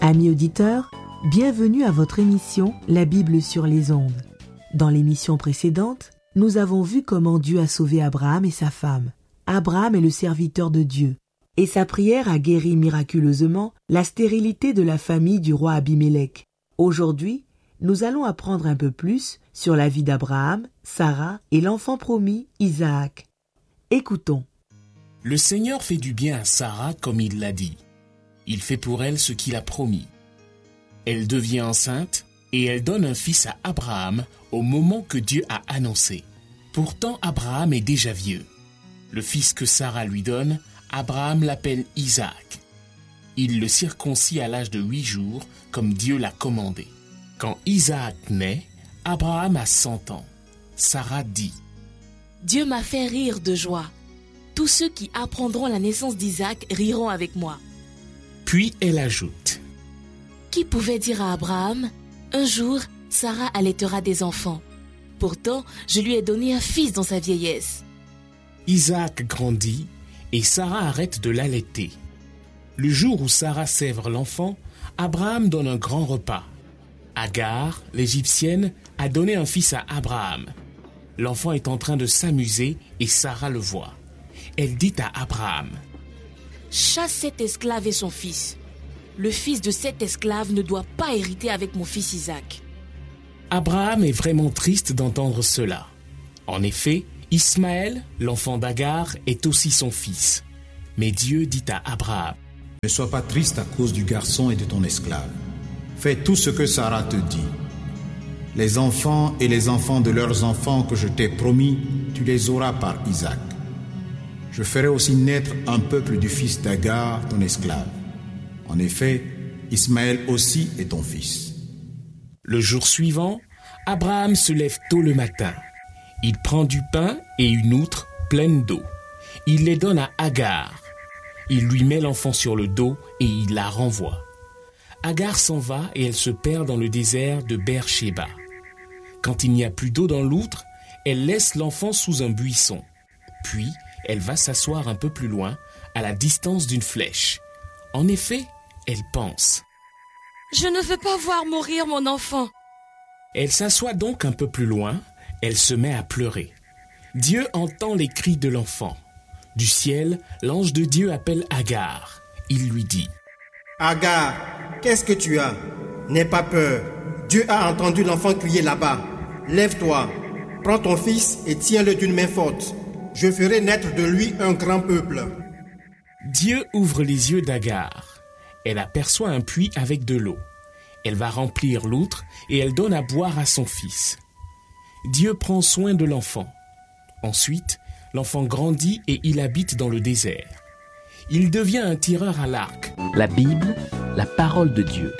Amis auditeurs, bienvenue à votre émission La Bible sur les ondes. Dans l'émission précédente, nous avons vu comment Dieu a sauvé Abraham et sa femme. Abraham est le serviteur de Dieu, et sa prière a guéri miraculeusement la stérilité de la famille du roi Abimélec. Aujourd'hui, nous allons apprendre un peu plus sur la vie d'Abraham, Sarah et l'enfant promis, Isaac. Écoutons. Le Seigneur fait du bien à Sarah comme il l'a dit. Il fait pour elle ce qu'il a promis. Elle devient enceinte et elle donne un fils à Abraham au moment que Dieu a annoncé. Pourtant, Abraham est déjà vieux. Le fils que Sarah lui donne, Abraham l'appelle Isaac. Il le circoncie à l'âge de 8 jours, comme Dieu l'a commandé. Quand Isaac naît, Abraham a 100 ans. Sarah dit : Dieu m'a fait rire de joie. Tous ceux qui apprendront la naissance d'Isaac riront avec moi. Puis elle ajoute : Qui pouvait dire à Abraham : un jour, Sarah allaitera des enfants. Pourtant, je lui ai donné un fils dans sa vieillesse. Isaac grandit et Sarah arrête de l'allaiter. Le jour où Sarah sèvre l'enfant, Abraham donne un grand repas. Agar, l'Égyptienne, a donné un fils à Abraham. L'enfant est en train de s'amuser et Sarah le voit. Elle dit à Abraham : Chasse cet esclave et son fils. Le fils de cet esclave ne doit pas hériter avec mon fils Isaac. Abraham est vraiment triste d'entendre cela. En effet, Ismaël, l'enfant d'Agar, est aussi son fils. Mais Dieu dit à Abraham : Ne sois pas triste à cause du garçon et de ton esclave. Fais tout ce que Sarah te dit. Les enfants et les enfants de leurs enfants que je t'ai promis, tu les auras par Isaac. Je ferai aussi naître un peuple du fils d'Agar, ton esclave. En effet, Ismaël aussi est ton fils. Le jour suivant, Abraham se lève tôt le matin. Il prend du pain et une outre pleine d'eau. Il les donne à Agar. Il lui met l'enfant sur le dos et il la renvoie. Agar s'en va et elle se perd dans le désert de Beer-Shéba. Quand il n'y a plus d'eau dans l'outre, elle laisse l'enfant sous un buisson. Puis, elle va s'asseoir un peu plus loin, à la distance d'une flèche. En effet, elle pense : Je ne veux pas voir mourir mon enfant. Elle s'assoit donc un peu plus loin, elle se met à pleurer. Dieu entend les cris de l'enfant. Du ciel, l'ange de Dieu appelle Agar. Il lui dit : Agar, qu'est-ce que tu as ? N'aie pas peur. Dieu a entendu l'enfant crier là-bas. Lève-toi, prends ton fils et tiens-le d'une main forte. Je ferai naître de lui un grand peuple. Dieu ouvre les yeux d'Agar. Elle aperçoit un puits avec de l'eau. Elle va remplir l'outre et elle donne à boire à son fils. Dieu prend soin de l'enfant. Ensuite, l'enfant grandit et il habite dans le désert. Il devient un tireur à l'arc. La Bible, la parole de Dieu.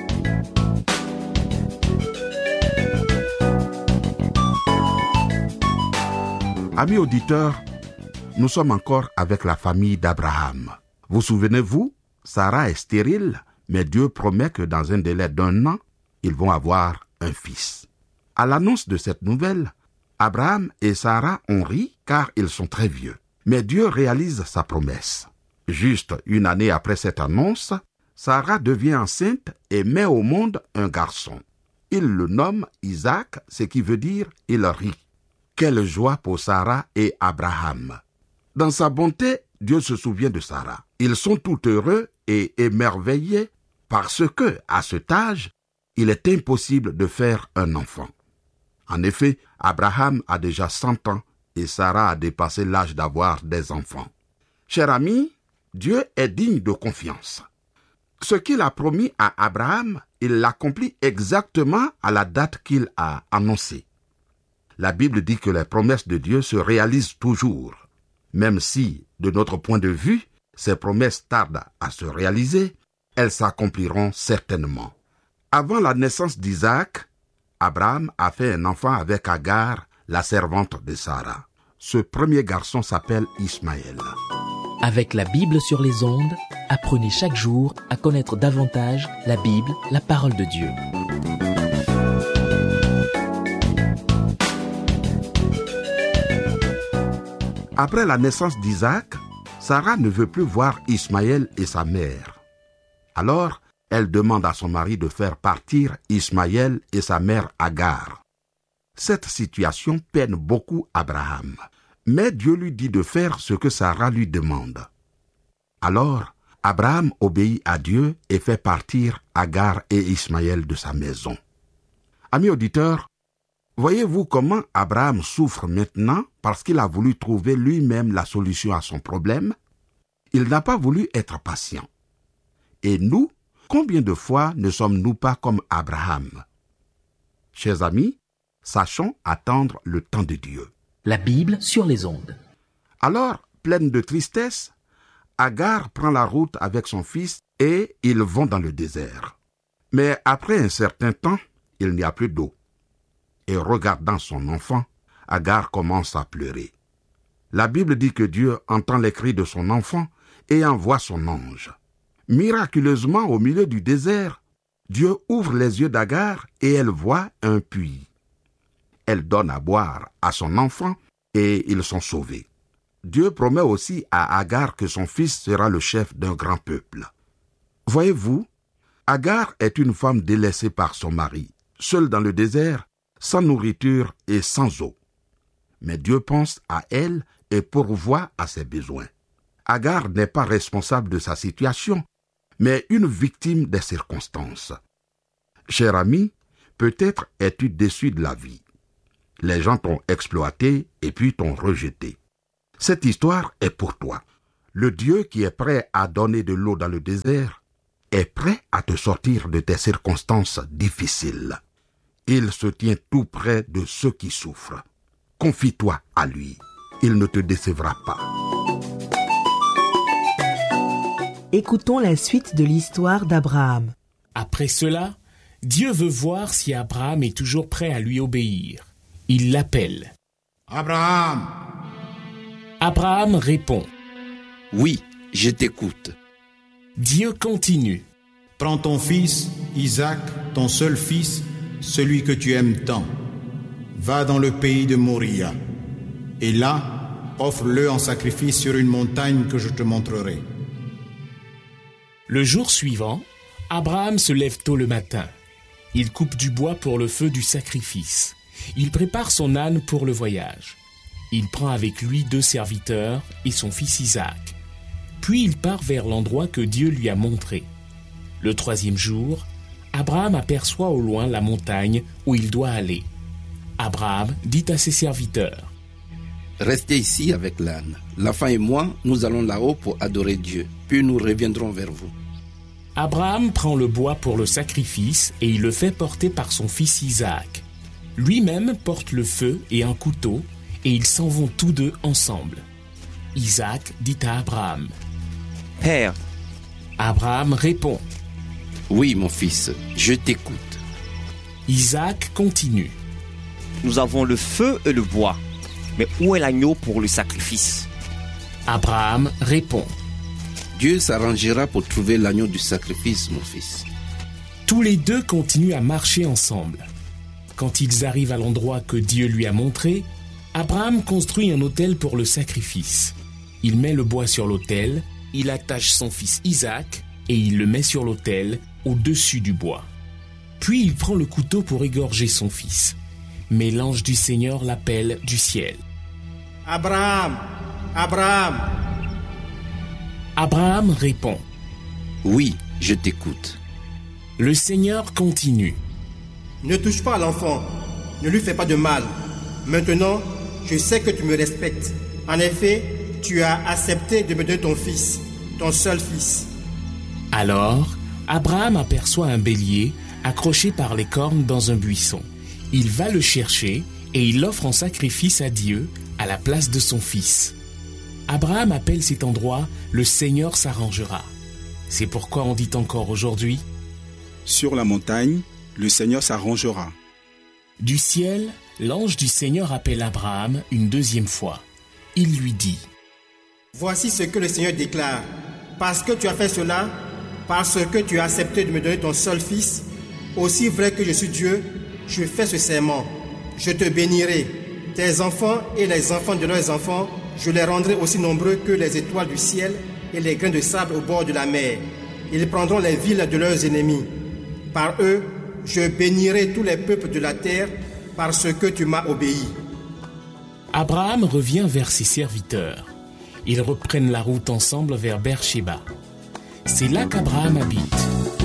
Amis auditeurs, nous sommes encore avec la famille d'Abraham. Vous souvenez-vous, Sarah est stérile, mais Dieu promet que dans un délai d'1 an, ils vont avoir un fils. À l'annonce de cette nouvelle, Abraham et Sarah ont ri car ils sont très vieux. Mais Dieu réalise sa promesse. Juste 1 année après cette annonce, Sarah devient enceinte et met au monde un garçon. Il le nomme Isaac, ce qui veut dire « il rit ». Quelle joie pour Sarah et Abraham. Dans sa bonté, Dieu se souvient de Sarah. Ils sont tout heureux et émerveillés parce que, à cet âge, il est impossible de faire un enfant. En effet, Abraham a déjà 100 ans et Sarah a dépassé l'âge d'avoir des enfants. Chers amis, Dieu est digne de confiance. Ce qu'il a promis à Abraham, il l'accomplit exactement à la date qu'il a annoncée. La Bible dit que les promesses de Dieu se réalisent toujours. Même si, de notre point de vue, ces promesses tardent à se réaliser, elles s'accompliront certainement. Avant la naissance d'Isaac, Abraham a fait un enfant avec Agar, la servante de Sarah. Ce premier garçon s'appelle Ismaël. Avec la Bible sur les ondes, apprenez chaque jour à connaître davantage la Bible, la parole de Dieu. Après la naissance d'Isaac, Sarah ne veut plus voir Ismaël et sa mère. Alors, elle demande à son mari de faire partir Ismaël et sa mère Agar. Cette situation peine beaucoup Abraham, mais Dieu lui dit de faire ce que Sarah lui demande. Alors, Abraham obéit à Dieu et fait partir Agar et Ismaël de sa maison. Amis auditeurs, voyez-vous comment Abraham souffre maintenant parce qu'il a voulu trouver lui-même la solution à son problème? Il n'a pas voulu être patient. Et nous, combien de fois ne sommes-nous pas comme Abraham? Chers amis, sachons attendre le temps de Dieu. La Bible sur les ondes. Alors, pleine de tristesse, Agar prend la route avec son fils et ils vont dans le désert. Mais après un certain temps, il n'y a plus d'eau. Et regardant son enfant, Agar commence à pleurer. La Bible dit que Dieu entend les cris de son enfant et envoie son ange. Miraculeusement, au milieu du désert, Dieu ouvre les yeux d'Agar et elle voit un puits. Elle donne à boire à son enfant et ils sont sauvés. Dieu promet aussi à Agar que son fils sera le chef d'un grand peuple. Voyez-vous, Agar est une femme délaissée par son mari, seule dans le désert, sans nourriture et sans eau. Mais Dieu pense à elle et pourvoit à ses besoins. Agar n'est pas responsable de sa situation, mais une victime des circonstances. Cher ami, peut-être es-tu déçu de la vie. Les gens t'ont exploité et puis t'ont rejeté. Cette histoire est pour toi. Le Dieu qui est prêt à donner de l'eau dans le désert est prêt à te sortir de tes circonstances difficiles. Il se tient tout près de ceux qui souffrent. Confie-toi à lui. Il ne te décevra pas. Écoutons la suite de l'histoire d'Abraham. Après cela, Dieu veut voir si Abraham est toujours prêt à lui obéir. Il l'appelle. Abraham! Abraham répond. Oui, je t'écoute. Dieu continue. Prends ton fils, Isaac, ton seul fils, celui que tu aimes tant. Va dans le pays de Moria. Et là, offre-le en sacrifice sur une montagne que je te montrerai. Le jour suivant, Abraham se lève tôt le matin. Il coupe du bois pour le feu du sacrifice. Il prépare son âne pour le voyage. Il prend avec lui 2 serviteurs et son fils Isaac. Puis il part vers l'endroit que Dieu lui a montré. Le 3e jour, Abraham aperçoit au loin la montagne où il doit aller. Abraham dit à ses serviteurs. Restez ici avec l'âne. L'enfant et moi, nous allons là-haut pour adorer Dieu. Puis nous reviendrons vers vous. Abraham prend le bois pour le sacrifice et il le fait porter par son fils Isaac. Lui-même porte le feu et un couteau et ils s'en vont tous deux ensemble. Isaac dit à Abraham. Père. Abraham répond. Oui, mon fils, je t'écoute. Isaac continue. Nous avons le feu et le bois, mais où est l'agneau pour le sacrifice? Abraham répond. Dieu s'arrangera pour trouver l'agneau du sacrifice, mon fils. Tous les deux continuent à marcher ensemble. Quand ils arrivent à l'endroit que Dieu lui a montré, Abraham construit un autel pour le sacrifice. Il met le bois sur l'autel, il attache son fils Isaac et il le met sur l'autel au-dessus du bois. Puis il prend le couteau pour égorger son fils. Mais l'ange du Seigneur l'appelle du ciel. Abraham, Abraham. Abraham répond. Oui, je t'écoute. Le Seigneur continue. Ne touche pas à l'enfant, ne lui fais pas de mal. Maintenant, je sais que tu me respectes. En effet, tu as accepté de me donner ton fils, ton seul fils. Alors, Abraham aperçoit un bélier accroché par les cornes dans un buisson. Il va le chercher et il l'offre en sacrifice à Dieu à la place de son fils. Abraham appelle cet endroit « Le Seigneur s'arrangera ». C'est pourquoi on dit encore aujourd'hui « Sur la montagne, le Seigneur s'arrangera ». Du ciel, l'ange du Seigneur appelle Abraham une 2e fois. Il lui dit « Voici ce que le Seigneur déclare. Parce que tu as fait cela, parce que tu as accepté de me donner ton seul fils, aussi vrai que je suis Dieu, je fais ce serment. Je te bénirai. Tes enfants et les enfants de leurs enfants, je les rendrai aussi nombreux que les étoiles du ciel et les grains de sable au bord de la mer. Ils prendront les villes de leurs ennemis. Par eux, je bénirai tous les peuples de la terre parce que tu m'as obéi. Abraham revient vers ses serviteurs. Ils reprennent la route ensemble vers Beersheba. C'est là qu'Abraham habite.